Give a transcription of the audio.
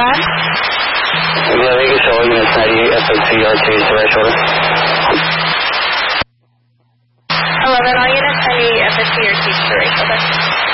on? Yeah, they can show units 90 FOCRT to right shoulder. 11, all units 90 FOCRT to right shoulder.